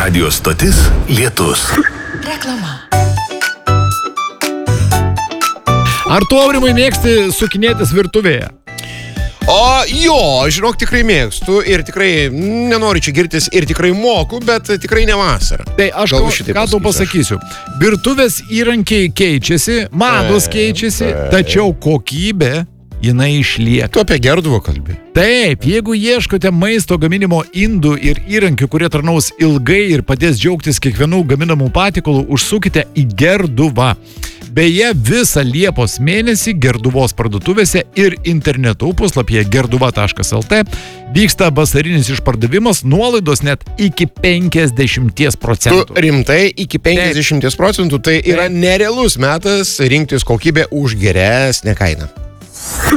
Radio stotis Lietus. Reklama. Ar tu, Aurimai, mėgsti sukinėtis virtuvėje? O jo, žinok, tikrai mėgstu ir tikrai nenoriu čia girtis ir tikrai moku, bet tikrai ne vasarą. Tai aš ką tau pasakysiu. Virtuvės įrankiai keičiasi, mados keičiasi, tačiau kokybė jinai išlieka. Tu apie Gerduvą kalbi. Taip, jeigu ieškote maisto gaminimo indų ir įrankių, kurie tarnaus ilgai ir padės džiaugtis kiekvienų gaminamų patikalų, užsukite į Gerduvą. Beje, visą Liepos mėnesį Gerduvos parduotuvėse ir internetu puslapyje gerduva.lt vyksta vasarinis išpardavimas, nuolaidos net iki 50%. Tu rimtai iki 50%, tai yra nerealus metas rinktis kokybę už geresnę kainą.